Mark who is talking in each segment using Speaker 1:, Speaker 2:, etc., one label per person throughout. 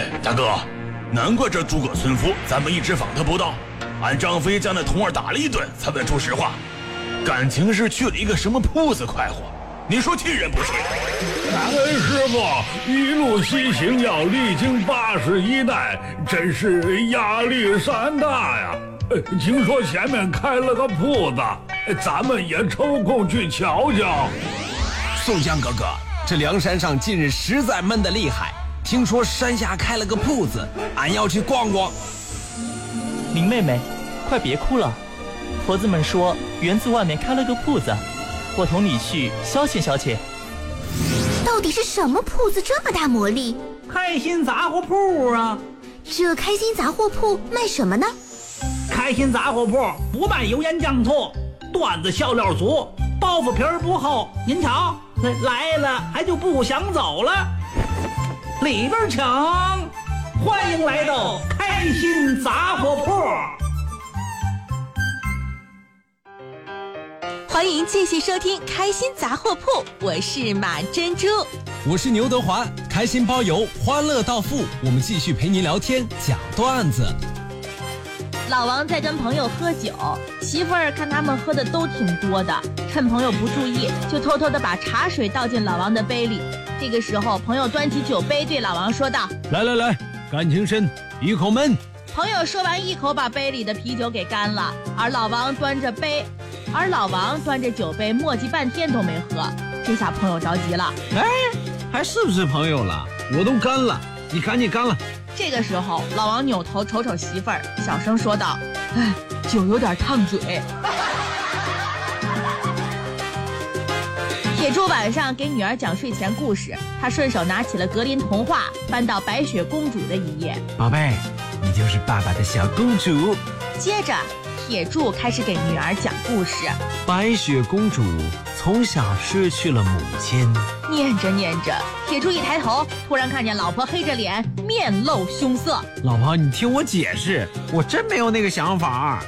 Speaker 1: 大哥，难怪这诸葛孙夫咱们一直访他不到，俺张飞将那童儿打了一顿才问出实话，感情是去了一个什么铺子快活，你说气人不气？
Speaker 2: 师傅一路西行要历经81代，真是压力山大呀。听说前面开了个铺子，咱们也抽空去瞧瞧。
Speaker 3: 宋江哥哥，这梁山上近日实在闷得厉害，听说山下开了个铺子，俺要去逛逛。
Speaker 4: 林妹妹，快别哭了，婆子们说园子外面开了个铺子，我同你去消遣消遣。
Speaker 5: 到底是什么铺子这么大魔力？
Speaker 6: 开心杂货铺啊！
Speaker 5: 这开心杂货铺卖什么呢？
Speaker 6: 开心杂货铺不卖油盐酱醋，段子笑料足，包袱皮儿不厚。您瞧，来了还就不想走了。里边请，欢迎来到开心杂货铺。
Speaker 7: 欢迎继续收听开心杂货铺，我是马珍珠，
Speaker 3: 我是牛德华，开心包邮，欢乐到付，我们继续陪您聊天讲段子。
Speaker 7: 老王在跟朋友喝酒，媳妇儿看他们喝的都挺多的，趁朋友不注意，就偷偷的把茶水倒进老王的杯里。这个时候，朋友端起酒杯对老王说道：“
Speaker 2: 来来来，感情深，一口闷。”
Speaker 7: 朋友说完，一口把杯里的啤酒给干了，而老王端着酒杯，磨叽半天都没喝。这下朋友着急了，
Speaker 8: 还是不是朋友了？我都干了，你赶紧干了。
Speaker 7: 这个时候，老王扭头瞅瞅媳妇儿，小声说道：“酒有点烫嘴。”铁柱晚上给女儿讲睡前故事，他顺手拿起了格林童话，翻到白雪公主的一页。
Speaker 8: 宝贝，你就是爸爸的小公主。
Speaker 7: 接着，铁柱开始给女儿讲故事。
Speaker 8: 白雪公主从小失去了母亲。
Speaker 7: 念着念着，铁柱一抬头，突然看见老婆黑着脸，面露凶色。
Speaker 8: 老婆，你听我解释，我真没有那个想法。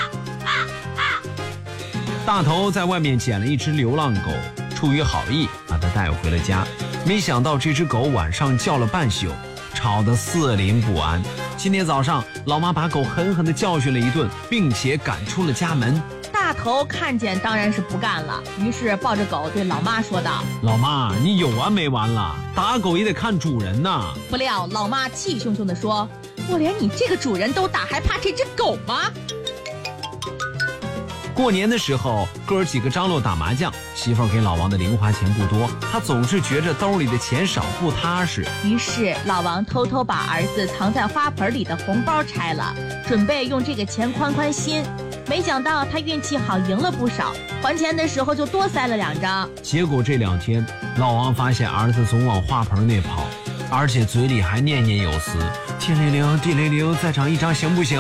Speaker 8: 大头在外面捡了一只流浪狗，出于好意把它带回了家，没想到这只狗晚上叫了半宿，吵得四邻不安。今天早上，老妈把狗狠狠地教训了一顿，并且赶出了家门。
Speaker 7: 大头看见当然是不干了，于是抱着狗对老妈说道：“
Speaker 8: 老妈，你有完没完了？打狗也得看主人呐！”
Speaker 7: 不料老妈气汹汹地说：“我连你这个主人都打，还怕这只狗吗？”
Speaker 8: 过年的时候，哥儿几个张罗打麻将，媳妇儿给老王的零花钱不多，他总是觉着兜里的钱少不踏实。
Speaker 7: 于是老王偷偷把儿子藏在花盆里的红包拆了，准备用这个钱宽宽心。没想到他运气好，赢了不少，还钱的时候就多塞了2张。
Speaker 8: 结果这2天，老王发现儿子总往花盆内跑，而且嘴里还念念有词：“天灵灵，地灵灵，再长1张行不行？”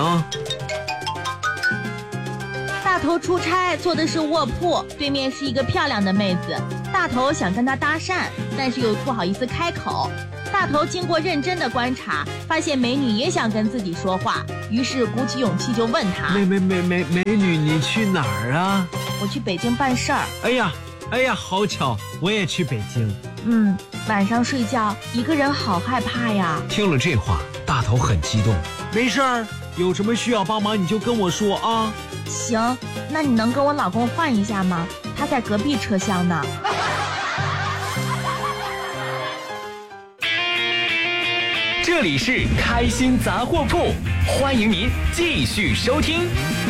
Speaker 7: 大头出差坐的是卧铺，对面是一个漂亮的妹子。大头想跟她搭讪，但是又不好意思开口。大头经过认真的观察，发现美女也想跟自己说话，于是鼓起勇气就问她：“
Speaker 8: 美女，你去哪儿啊？”“
Speaker 7: 我去北京办事儿。”“
Speaker 8: 哎呀，好巧，我也去北京。”“
Speaker 7: 晚上睡觉一个人好害怕呀。”
Speaker 8: 听了这话，大头很激动。“没事儿，有什么需要帮忙你就跟我说啊。”“
Speaker 7: 行，那你能跟我老公换一下吗？他在隔壁车厢呢。”
Speaker 9: 这里是开心杂货铺，欢迎您继续收听。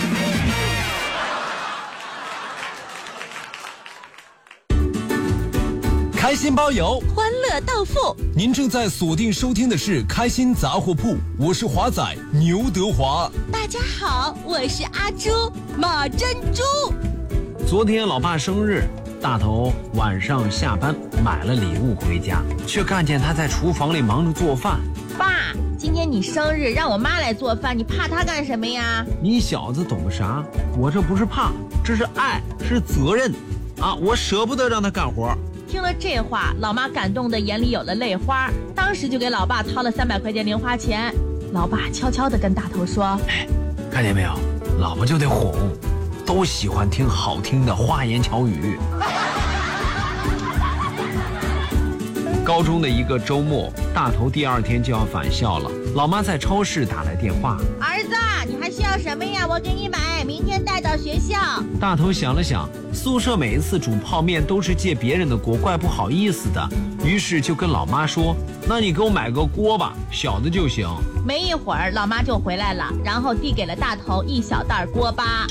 Speaker 3: 开心包邮，
Speaker 7: 欢乐到付。
Speaker 3: 您正在锁定收听的是开心杂货铺，我是华仔牛德华。
Speaker 7: 大家好，我是阿朱马珍珠。
Speaker 8: 昨天老爸生日，大头晚上下班买了礼物回家，却看见他在厨房里忙着做饭。
Speaker 7: 爸，今天你生日，让我妈来做饭，你怕她干什么呀？
Speaker 8: 你小子懂个啥？我这不是怕，这是爱，是责任啊！我舍不得让她干活。
Speaker 7: 听了这话，老妈感动的眼里有了泪花，当时就给老爸掏了300块钱零花钱。老爸悄悄地跟大头说：“
Speaker 8: 看见没有，老婆就得哄，都喜欢听好听的花言巧语。” 高中的一个周末，大头第2天就要返校了。老妈在超市打来电话：“
Speaker 7: 儿子，你还需要什么呀？我给你买，明天带到学校。”
Speaker 8: 大头想了想，宿舍每一次煮泡面都是借别人的锅，怪不好意思的，于是就跟老妈说：“那你给我买个锅吧，小的就行。”
Speaker 7: 没一会儿，老妈就回来了，然后递给了大头一小袋锅巴。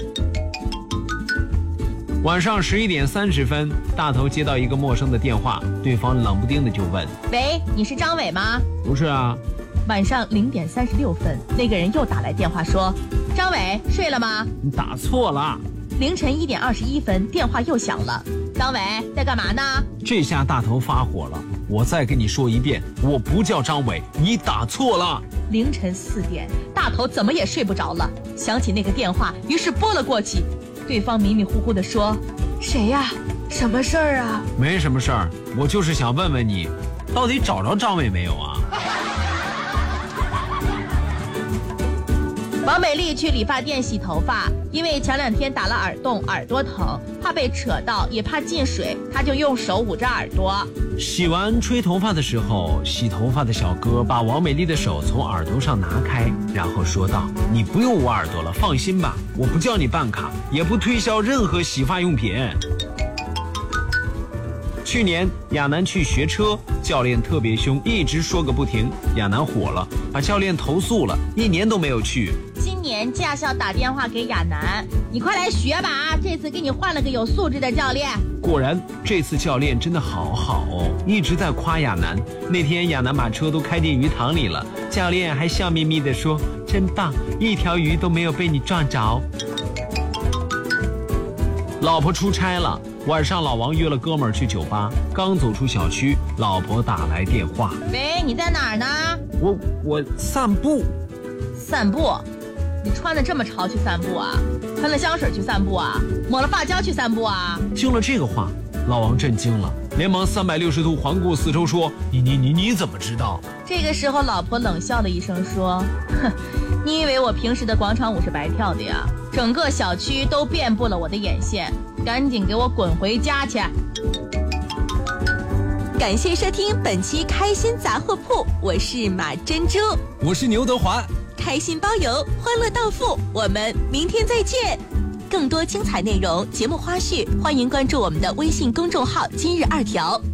Speaker 8: 晚上11点30分，大头接到一个陌生的电话，对方冷不丁的就问：“
Speaker 7: 喂，你是张伟吗？”“
Speaker 8: 不是啊。”
Speaker 7: 晚上0点36分，那个人又打来电话说：“张伟，睡了吗？”“
Speaker 8: 你打错了。”
Speaker 7: 凌晨1点21分，电话又响了。“张伟，在干嘛呢？”
Speaker 8: 这下大头发火了：“我再跟你说一遍，我不叫张伟，你打错了。”
Speaker 7: 凌晨4点，大头怎么也睡不着了，想起那个电话，于是拨了过去。对方迷迷糊糊地说：“谁呀？什么事儿啊？”“
Speaker 8: 没什么事儿，我就是想问问你，到底找着张伟没有啊？”
Speaker 7: 王美丽去理发店洗头发，因为前2天打了耳洞，耳朵疼，怕被扯到，也怕进水，她就用手捂着耳朵。
Speaker 8: 洗完吹头发的时候，洗头发的小哥把王美丽的手从耳朵上拿开，然后说道：“你不用捂耳朵了，放心吧，我不叫你办卡，也不推销任何洗发用品。”去年亚楠去学车，教练特别凶，一直说个不停，亚楠火了，把教练投诉了，1年都没有去。
Speaker 7: 今年驾校打电话给亚楠：“你快来学吧啊！这次给你换了个有素质的教练。”
Speaker 8: 果然，这次教练真的好好哦，一直在夸亚楠。那天亚楠把车都开进鱼塘里了，教练还笑眯眯地说：“真棒，一条鱼都没有被你撞着。”老婆出差了，晚上老王约了哥们儿去酒吧，刚走出小区，老婆打来电话：“
Speaker 7: 喂，你在哪儿呢？”“
Speaker 8: 我散步。”“
Speaker 7: 散步？你穿得这么潮去散步啊？喷了香水去散步啊？抹了发胶去散步啊？”
Speaker 8: 听了这个话，老王震惊了，连忙360度环顾四周说：“你怎么知道？”
Speaker 7: 这个时候，老婆冷笑了一声说：“哼，你以为我平时的广场舞是白跳的呀？整个小区都遍布了我的眼线，赶紧给我滚回家去！”
Speaker 5: 感谢收听本期开心杂货铺，我是马珍珠，
Speaker 3: 我是牛德华，
Speaker 5: 开心包邮，欢乐到付，我们明天再见。更多精彩内容、节目花絮，欢迎关注我们的微信公众号“今日2条”。